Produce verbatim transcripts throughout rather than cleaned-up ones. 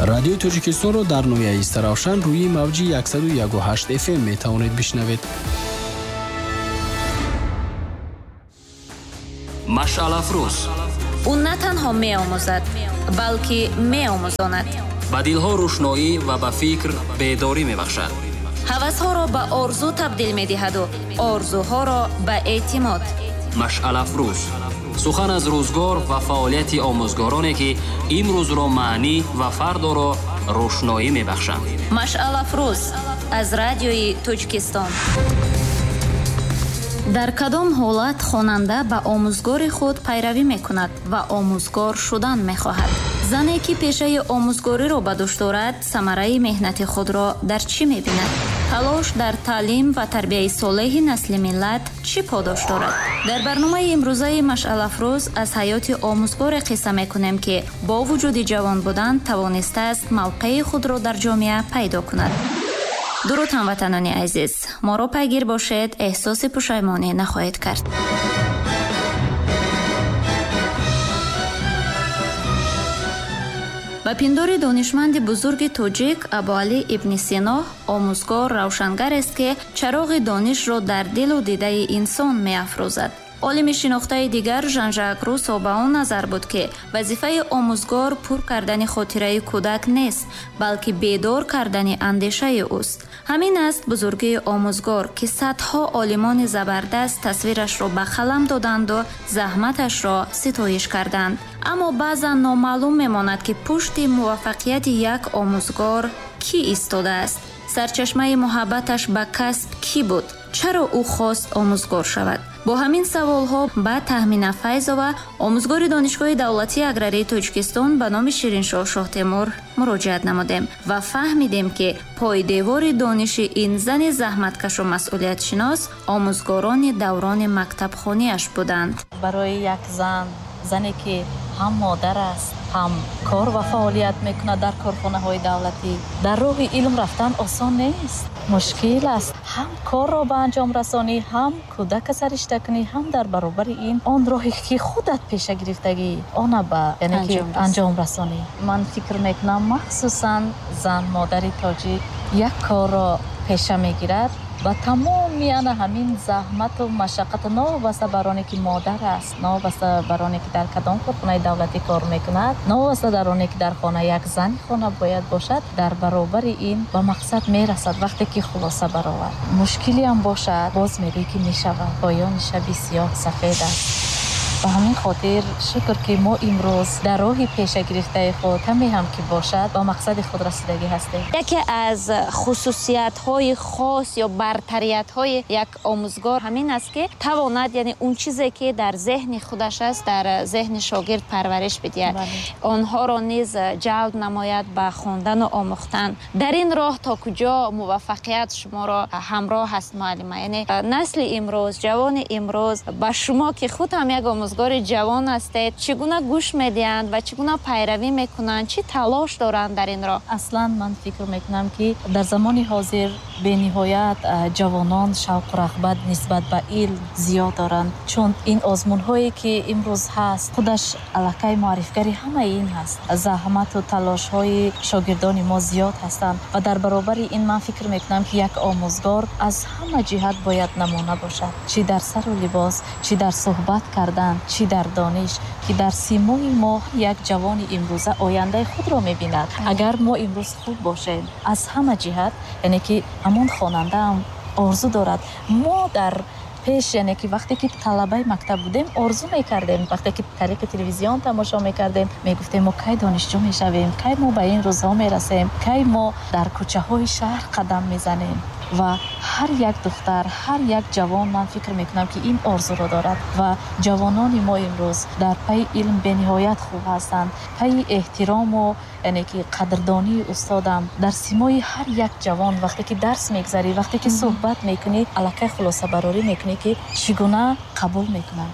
радиои Тоҷикистонро дар ноҳияи Истаравшан рӯи мавҷи сад و یک و هشت اف ام метавонед бишнавед. машъалафрӯз. ӯ на танҳо меомӯзад, балки меомӯзонад. ба дилҳо рӯшноӣ ва ба фикр бедорӣ мебахшад. ҳавасҳоро ба орзу табдил медиҳаду орзуҳоро ба эътимод. машъалафрӯз. сухан аз рӯзгор ва фаъолияти омӯзгороне ки имрӯзро маънӣ ва фардоро рӯшноӣ мебахшанд. машъалафрӯз аз радиои Тоҷикистон. дар кадом ҳолат хонанда ба омӯзгори худ пайравӣ мекунад ва омӯзгор шудан мехоҳад? зане ки пешаи омӯзгориро ба дӯш дорад, самараи меҳнати худро дар чӣ мебинад? талош дар таълим ва тарбияи солеҳи насли миллат чӣ подош дорад? дар барномаи имрӯзаи машъалафрӯз аз ҳаёти омӯзгоре қисса мекунем ки бо вуҷуди ҷавон будан тавонистааст мавқеи худро дар ҷомеа пайдо кунад. дуруд ҳамватанони азиз, моро пайгир бошед, эҳсоси пушаймонӣ нахоҳед кард. ба пиндори донишманди бузурги тоҷик Абуалӣ ибни Сино, омӯзгор равшангарест ки чароғи донишро дар дилу дидаи инсон меафрӯзад. олими шинохтаи дигар Жан-Жак Руссо ба он назар буд ки вазифаи омӯзгор пур кардани хотираи кӯдак нест, балки бедор кардани андешаи ӯст. ҳамин аст бузургии омӯзгор ки садҳо олимони забардаст тасвирашро ба қалам доданду заҳматашро ситоиш карданд. аммо баъзан номаълум мемонад ки пушти муваффақияти як омӯзгор кӣ истодааст? сарчашмаи муҳаббаташ ба касб кӣ буд? чаро ӯ хост омӯзгор шавад? бо ҳамин саволҳо ба Таҳмина Файзова, омӯзгори Донишгоҳи давлатии аграрии Тоҷикистон ба номи Шириншоҳ Шоҳтемур муроҷиат намудем ва фаҳмидем ки пойдевори дониши ин зани заҳматкашу масъулиятшинос омӯзгорони даврони мактабхониаш буданд. барои як зан, зане ки ҳам модар аст, ҳам кор ва фаъолият мекунад дар корхонаҳои давлатӣ, дар роҳи илм рафтан осон нест, мушкил аст. ҳам корро ба анҷом расонӣ, ҳам кӯдака саришта кунӣ, ҳам дар баробари ин он роҳе ки худат пеша гирифтагӣ она ба яъне ки анҷом расонӣ. ман фикр мекунам махсусан зан модари тоҷик як корро пеша мегирад ба тамоми ана ҳамин заҳмату машаққату новобаста бар оне ки модар аст, новобаста бар оне ки дар кадом корхонаи давлатӣ кор мекунад, новобаста дар оне ки дар хона як зани хона бояд бошад, дар баробари ин ба мақсад мерасад. вақте ки хулоса баровард мушкилӣ ҳам бошад, боз мегӯй ки мешавад. поёни шаби сиёҳ сафед аст. ба ҳамин хотир шукр ки мо имрӯз дар роҳи пешагирифтаи худ каме ҳам ки бошад ба мақсади худ расидагӣ ҳастем. яке аз хусусиятҳои хос ё бартариятҳои як омӯзгор ҳамин аст ки тавонад яъне он чизе ки дар зеҳни худаш аст дар зеҳни шогирд парвариш бидиҳад, онҳоро низ ҷалб намояд ба хондану омӯхтан. дар ин роҳ то куҷо муваффақият шуморо ҳамроҳ ҳаст муаллима? яъне насли имрӯз, ҷавони имрӯз ба шумо ки худ ҳам як омӯзгори ҷавон ҳастед, чӣ гуна гӯш медиҳанд ва чӣ гуна пайравӣ мекунанд, чӣ талош доранд дар ин роҳ? аслан ман фикр мекунам ки дар замони ҳозир бениҳоят ҷавонон шавқу рағбат нисбат ба илм зиёд доранд, чун ин озмунҳое ки имрӯз ҳаст худаш аллакай муаррифгари ҳамаи ин ҳаст. заҳмату талошҳои шогирдони мо зиёд ҳастанд ва дар баробари ин ман фикр мекунам ки як омӯзгор аз ҳама ҷиҳат бояд намуна бошад, чӣ дар сару либос, чӣ дар суҳбат кардан, чӣ дар дониш, ки дар симои мо як ҷавони имрӯза ояндаи худро мебинад. агар мо имрӯз хуб бошем аз ҳама ҷиҳат, яъне ки ҳамон хонандаам орзу дорад. мо дар пеш яъне ки вақте ки талабаи мактаб будем орзу мекардем, вақте ки тариқи телевизион тамошо мекардем, мегуфтем мо кай донишҷӯ мешавем, кай мо ба ин рӯзҳо мерасем, кай мо дар кӯчаҳои шаҳр қадам мезанем. ва ҳар як духтар, ҳар як ҷавон ман фикр мекунам ки ин орзуро дорад ва ҷавонони мо имрӯз дар пайи илм бениҳоят хуб ҳастанд, пайи эҳтирому яъне ки қадрдонии устодам дар симои ҳар як ҷавон. вақте ки дарс мегзарӣ, вақте ки суҳбат мекунӣ, аллакай хулосабарорӣ мекунӣ ки чӣ гуна қабул мекунанд.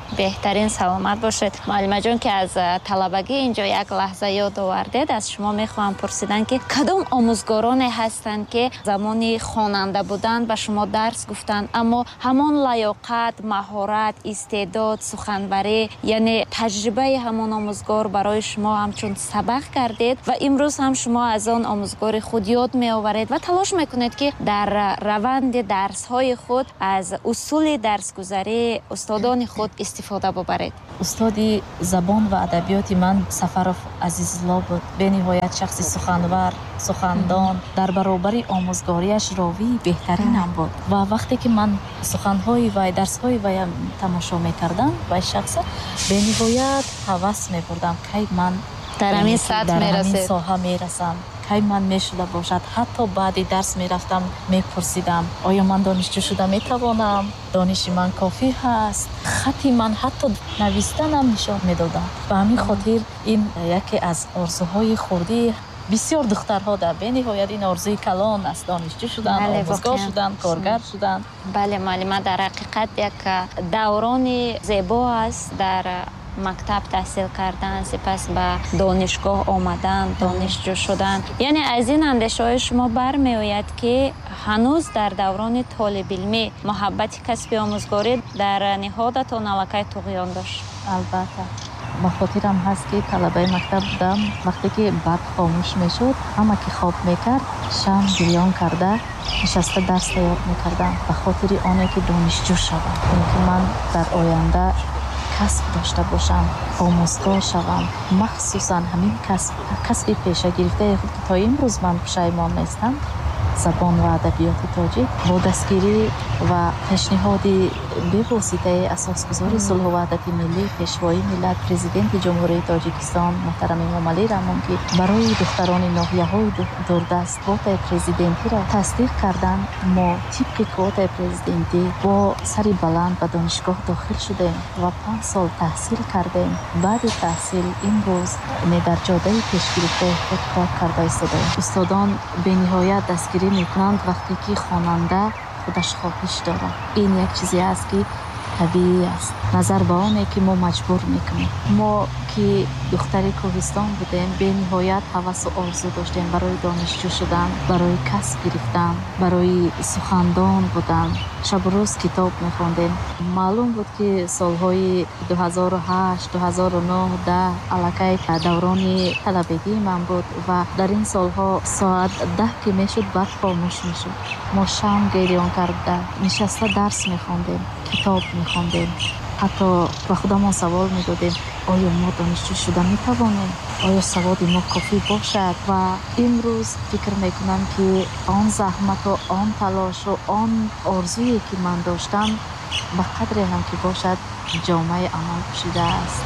беҳтарин саломат бошед. Маълима ҷон, ки аз талабагӣ инҷо як лаҳза ёд овардед, аз шумо мехоҳам пурсидан, ки кадом омӯзгороне ҳастанд, ки замони хонанда будан ба шумо дарс гуфтанд, аммо ҳамон лаёқат, маҳорат, истеъдод, суханбарӣ, яъне таҷрибаи ҳамон омӯзгор барои шумо ҳамчун сабақ гардед ва имрӯз ҳам шумо аз он омӯзгори худ ёд меоваред ва талош мекунед, ки дар раванди дарсҳои худ аз усули дарсгузарии устодони худ истифода бубаред. устоди забон ва адабиёти ман Сафаров Азизулло буд. бениҳоят шахси суханвар, сухандон, дар баробари омӯзгориаш ровии беҳтаринам буд ва вақте ки ман суханҳои вай, дарсҳои вайам тамошо мекардам, вай шахса бениҳоят ҳавас мебурдам, кай ман дар ҳамин сатҳ мерасед, соҳа мерасам, кай ман мешуда бошад. Ҳатто баъди дарс мерафтам, мепурсидам, оё ман донишҷӯ шуда метавонам, дониши ман кофӣ ҳаст, хати ман ҳатто навистанам нишон медодам. Ба ҳамин хотир ин яке аз орзуҳои хурдии бисёр духтарҳо дар бениҳоят ин орзуи калон аст, донишҷӯ шудан, омӯзгор шудан, коргар шудан. Бале маълима, дар ҳақиқат як даврони зебо аст дар мактаб таҳсил кардан, сипас ба донишгоҳ омадан, донишҷӯ шудан. Яъне аз ин андешаҳои шумо бармеояд, ки ҳанӯз дар даврони толибилмӣ муҳаббати касби омӯзгорӣ дар ниҳодатон аллакай туғён дошт. Албатта ба хотирам ҳаст, ки талабаи мактаб будам, вақте ки барқ хомӯш мешуд, ҳама ки хоб мекард, шам гирён карда нишаста дарс тайёр мекардам, ба хотири оне ки донишҷӯ шавам, ки ман дар оянда касб дошта бошам, омӯзгор шавам, махсусан ҳамин касб касби пеша гирифтаи худ, ки то имрӯз ман пушаймон нестам, забон ва адабиёти тоҷик, бо дастгирӣ ва пешниҳоди бевоситаи асосгузори сулҳу ваҳдати миллӣ, пешвои миллат, президенти ҷумҳурии Тоҷикистон муҳтарам Эмомалӣ Раҳмон, ки барои духтарони ноҳияҳои дурдаст квотаи президентиро тасдиқ кардан, мо тибқи квотаи президентӣ бо сари баланд ба донишгоҳ дохил шудем ва панҷ сол таҳсил кардем. Баъди таҳсил имрӯз дар ҷодаи пешгирифтаи худ кор карда истодем. устодон бениҳоят дастгирӣ мекунанд вақте ки хонанда худаш хоҳиш дорад. ин як чизе аст, ки табиӣ аст. Назар ба оне, ки мо маҷбур мекунем. Мо ки духтари кӯҳистон будем, бениҳоят ҳавасу орзу доштем барои донишҷӯ шудан, барои касб гирифтан, барои сухандон будан. шабу рӯз китоб мехондем. маълум буд, ки солҳои дуҳазору ҳашт, дуҳазору нӯҳ, даҳ аллакай даврони талабагии ман буд ва дар ин солҳо соат даҳ ки мешуд, барқ хомӯш мешуд. мо шам гирён карда нишаста дарс мехондем, китоб мехондем. ҳатто ба худамон савол медодем, оё мо донишҷӯ шуда метавонем? оё саводи мо кофӣ бошад? ва имрӯз фикр мекунам, ки он заҳмату он талошу он орзуе ки ман доштам, ба қадре ҳам ки бошад, ҷомаи амал пӯшидааст.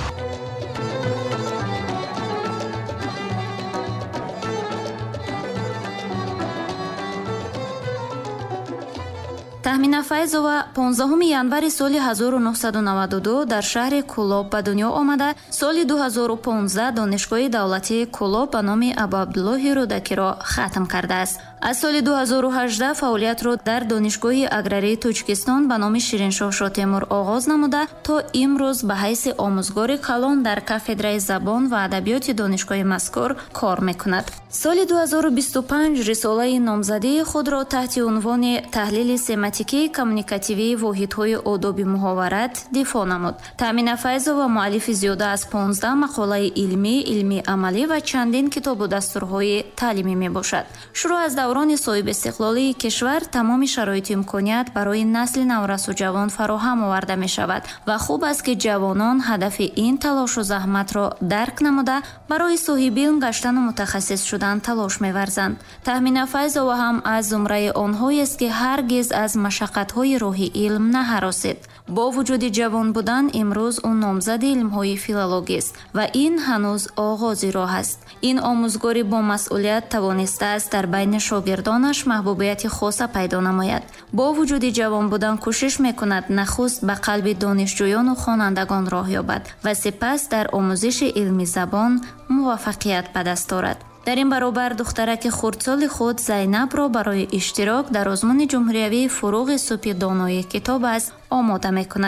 таҳмина Файзова понздаҳуми январи соли ҳазору нуҳсаду наваду ду дар шаҳри Кӯлоб ба дунё омада, соли дуҳазору понздаҳ донишгоҳи давлатии Кӯлоб ба номи Абу Абдуллоҳи Рӯдакиро хатм кардааст. аз соли дуҳазору ҳаждаҳ фаъолиятро дар донишгоҳи аграрии Тоҷикистон ба номи Шириншоҳ Шотемур оғоз намуда, то имрӯз ба ҳайси омӯзгори калон дар кафедраи забон ва адабиёти донишгоҳи мазкур кор мекунад. соли дуҳазору бисту панҷ рисолаи номзадии худро таҳти унвони таҳлили семантикии коммуникативии воҳидҳои одоби муҳоварат дифоъ намуд. Таъмина Файзова муаллифи зиёда аз понздаҳ мақолаи илмӣ, илми амалӣ ва чандин китобу дастурҳои таълимӣ мебошад. шурӯъ аз даврони соҳибистиқлолии кишвар тамоми шароити имконият барои насли наврасу ҷавон фароҳам оварда мешавад ва хуб аст, ки ҷавонон ҳадафи ин талошу заҳматро дарк намуда, барои соҳибилм гаштану мутахассис шудан талош меварзанд. Таъмина Файзова ҳам аз зумраи онҳоест, ки ҳаргиз аз машаққатҳои роҳи илм наҳаросид. бо вуҷуди ҷавон будан, имрӯз ӯ номзади илмҳои филологист ва ин ҳанӯз оғози роҳ аст. ин омӯзгори бо масъулият тавонистааст дар байни шогирдонаш маҳбубияти хоса пайдо намояд. бо вуҷуди ҷавон будан кӯшиш мекунад нахуст ба қалби донишҷӯёну хонандагон роҳ ёбад ва сипас дар омӯзиши илми забон муваффақият ба даст орад. дар ин баробар духтараки хурдсоли худ Зайнабро барои иштирок дар озмуни ҷумҳуриявии фуруғи субҳи донои китоб аст омода мекунад.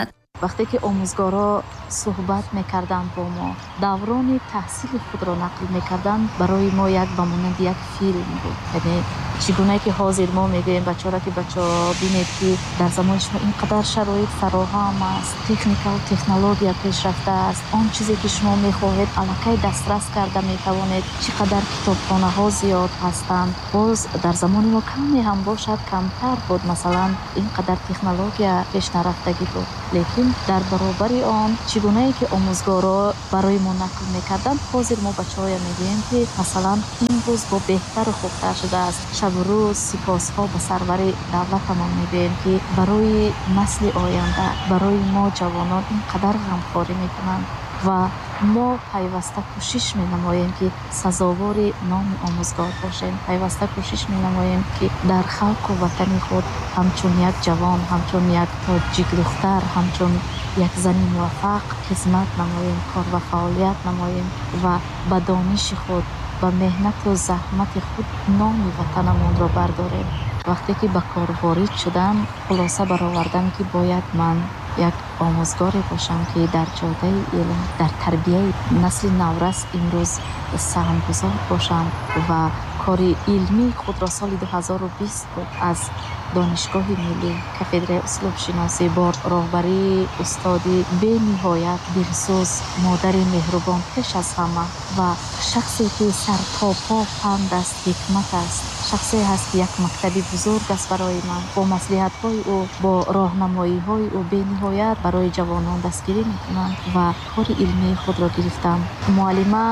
вақте ки омӯзгорҳо суҳбат мекарданд бо мо, даврони таҳсили худро нақл мекарданд, барои мо як ба монанди як филм буд. яъне чӣ гуна ки ҳозир мо мегӯем бачора ки бачаҳо бинед ки дар замони шумо инқадар шароит фароҳам аст, техникаву технология пешрафта аст, он чизе ки шумо мехоҳед аллакай дастрас карда метавонед. чӣ қадар китобхонаҳо зиёд ҳастанд. боз дар замони мо каме ҳам бошад камтар буд, масалан ин қадар технология пешнарафтагӣ буд. лекин дар баробари он чӣ гунае ки омӯзгорҳо барои мо нақл мекарданд, ҳозир мо бачаҳоя мегӯем ки масалан имрӯз бо беҳтару хубтар шудааст. шабу рӯз сипосҳо ба сарвари давлатамон мегӯем ки барои насли оянда, барои мо ҷавонон ин қадар ғамхорӣ мекунанд ва мо пайваста кӯшиш менамоем ки сазовори номи омӯзгор бошем. пайваста кӯшиш менамоем ки дар халқу ватани худ ҳамчун як ҷавон, ҳамчун як тоҷик духтар, ҳамчун як зани муваффақ хизмат намоем, кор ва фаъолият намоем ва ба дониши худ, ба меҳнату заҳмати худ номи ватанамонро бардорем. вақте ки ба кор ворид шудам, хулоса баровардам ки бояд ман як омӯзгоре бошам ки дар ҷодаи илм, дар тарбияи насли наврас имрӯз саҳмгузор бошам ва кори илмии худро соли дуҳазору бист буд аз донишгоҳи миллӣ кафедраи услубшиносӣ бо роҳбарии устоди бениҳоят дилсӯз, модари меҳрубон пеш аз ҳама ва шахсе ки сартопо панд аст, ҳикмат аст, шахсе ҳаст ки як мактаби бузург аст барои ман. бо маслиҳатҳои ӯ, бо роҳнамоиҳои ӯ бениҳоят барои ҷавонон дастгирӣ мекунам ва кори илмии худро гирифтам. муаллима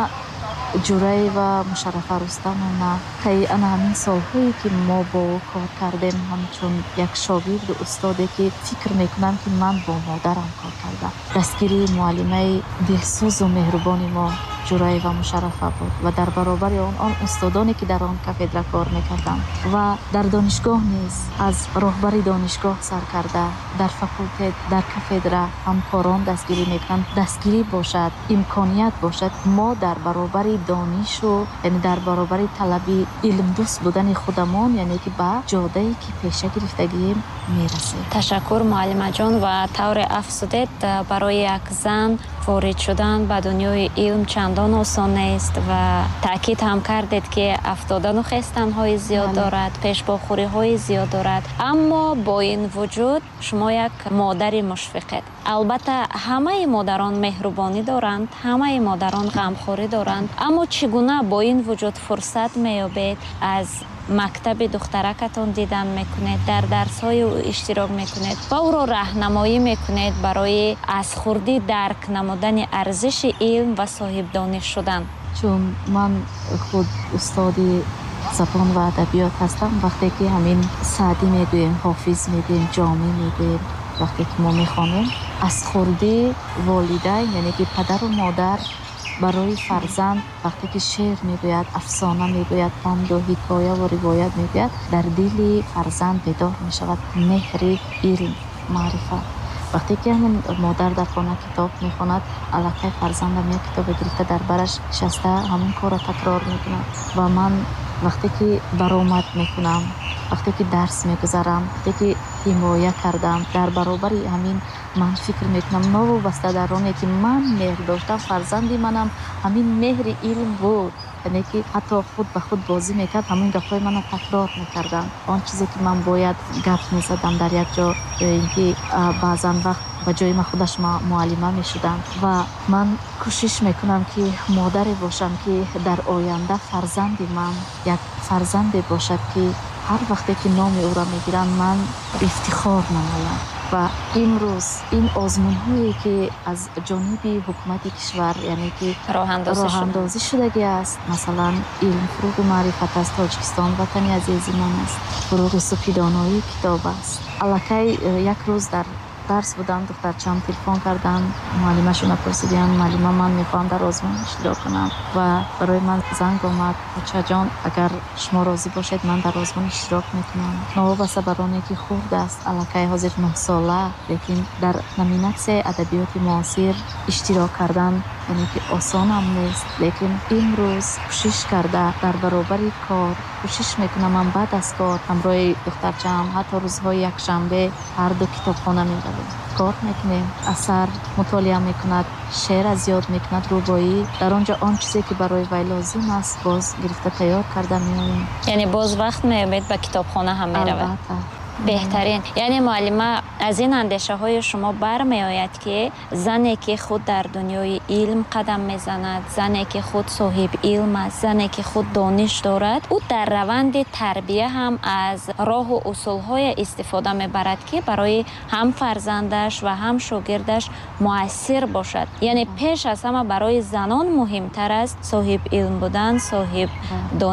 ҷураева мушаррафа рустамовна таи ана ҳамин солҳое ки мо бо ӯ кор кардем ҳамчун як шогирду устоде ки фикр мекунам ки ман бо модарам кор кардам. дастгирии муаллимаи дилсӯзу меҳрубони мо ҷураева мушаррафа буд ва дар баробари он он устодоне ки дар он кафедра кор мекарданд ва дар донишгоҳ низ аз роҳбари донишгоҳ сар карда дар факултет, дар кафедра ҳамкорон дастгирӣ мекунанд. дастгирӣ бошад, имконият бошад, мо дар баробари донишу яъне дар баробари талаби илмдӯст будани худамон, яъне ки ба ҷодае ки пеша гирифтагием мерасем. ташаккур муаллимаҷон. ва тавре афзудед, барои як зан ворид шудан ба дунёи илм чандон осон нест ва таъкид ҳам кардед ки афтодану хестанҳои зиёд дорад, пешбохӯриҳои зиёд дорад. аммо бо ин вуҷуд шумо як модари мушфиқед. албатта ҳамаи модарон меҳрубонӣ доранд, ҳамаи модарон ғамхорӣ доранд, аммо чӣ гуна бо ин вуҷуд фурсат меёбед аз мактаби духтаракатон дидан мекунед, дар дарсҳои ӯ иштирок мекунед ва ӯро раҳнамоӣ мекунед барои аз хурдӣ дарк намудани арзиши илм ва соҳибдониш шудан? чун ман худ устоди забон ва адабиёт ҳастам. вақте ки ҳамин саъдӣ мегӯем, ҳофиз мегӯем, ҷомӣ мегӯем, вақте ки мо мехонем, аз хурдӣ волидайн яъне ки падару модар барои фарзанд вақте ки шеър мегӯяд, афсона мегӯяд, панду ҳикояву ривоят мегӯяд, дар дили фарзанд бедор мешавад меҳри илм, маърифат. вақте ки ҳамин модар дар хона китоб мехонад, аллакай фарзандам як китобе гирифта дар бараш шаста ҳамин корро такрор мекунад. ва ман вақте ки баромад мекунам, вақте ки дарс мегузарам, вақте ки ҳимоя кардам, дар баробари ҳамин ман фикр мекунам новобаста дар оне ки ман меҳр доштам, фарзанди манам ҳамин меҳри илм буд, яъне ки ҳатто худ ба худ бозӣ мекард, ҳамин гафҳои манро такрор мекардам. он чизе ки ман бояд гап мезадам дар як ҷо, ин ки баъзан вақт ба ҷои ман худаш муаллима мешудам ва ман кӯшиш мекунам ки модаре бошам ки дар оянда фарзанди ман як фарзанде бошад ки ҳар вақте ки номи ӯро мегиранд ман ифтихор намоям. ва имрӯз ин озмунҳое ки аз ҷониби ҳукумати кишвар яъне ки роҳандозӣ шудагӣ аст, масалан илмфурӯғи маърифат аст, Тоҷикистон ватани азизи ман аст, фурӯғи субҳи доноӣ китоб аст. аллакай як рӯз дар дарс будам, духтарчам телефон карданд, муаллимашона пурсиданд, муаллима ман мехоҳам дар озмун иштирок кунам ва барои ман занг омад, бачаҷон агар шумо розӣ бошед ман дар озмун иштирок мекунам. новобаста бар оне ки хурд аст, аллакай ҳозир нӯҳ сола, лекин дар номинатсияи адабиёти муосир иштирок кардан یعنی که آسان هم نیست، لیکن امروز کوشش کرده در برابر کار کوشش میکنم. من بعد از کار همراه دخترچه‌ام حتی روزهای یک شنبه هر دو کتابخانه میرویم، کار میکنیم، اثر مطالعه میکند، شعر از یاد میکند، روبایی. در آنجا آن چیزی که برای وی لازم است باز گرفته تیار کرده میاییم. یعنی باز وقت میامد به کتابخانه هم میرود؟ البته. بهترین. یعنی معلمه از این اندیشه های شما برمی آید که زنی که خود در دنیای علم قدم میزند، زنی که خود صاحب علم است، زنی که خود دانش دارد، او در روند تربیه هم از راه و اصول های استفاده میبرد که برای هم فرزندش و هم شاگردش مؤثر باشد. یعنی پیش از همه برای زنان مهمتر است صاحب علم بودن، صاحب دانش